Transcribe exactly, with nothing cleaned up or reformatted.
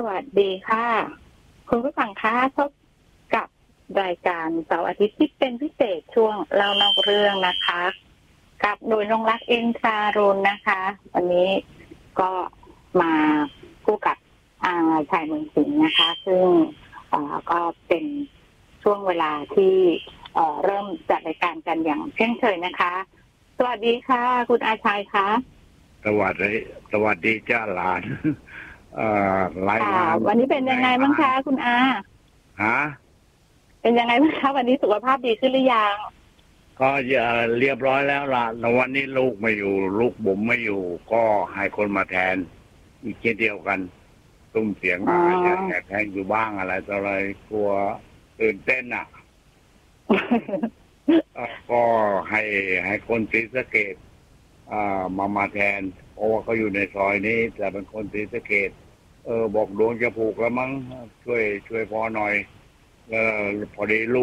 วัสดีค่ะคุณผู้ฟังคะพบกับรายการเสาร์อาทิตย์ที่เป็นพิเศษช่วงเล่านอกเรื่องนะคะกับโดยนงรักเอ็นทารุณนะคะ วันนี้ก็มาคู่กับอาชายเมืองสิงห์นะคะ ซึ่งก็เป็นช่วงเวลาที่เริ่มจัดรายการกันอย่างเช่นเคยนะคะสวัสดีค่ะคุณอาชัยคะสวัสดีสวัสดีจ้าหลานเอ่อรายงานวันนี้เป็นยังไงบ้างคะคุณอาฮะเป็นยังไงบ้างคะวันนี้สุขภาพดีขึ้นหรือยังก็เรียบร้อยแล้วล่ะแล้ววันนี้ลูกไม่อยู่ลูกบุ๋มไม่อยู่ก็ให้คนมาแทนอีกเช่นเดียวกันตุ้มเสียงอาจจะแทนอยู่บ้างอะไรต่ออะไรกลัวตื่นเต้นอ่ะ ก็ให้ให้คนศรีสะเกษมามาแทนเพราะว่าเขาอยู่ในซอยนี้แต่เป็นคนศรีสะเกษเออบอกดวงจะผูกแล้วมั้งช่วยช่วยพอหน่อยเออพอดีลูก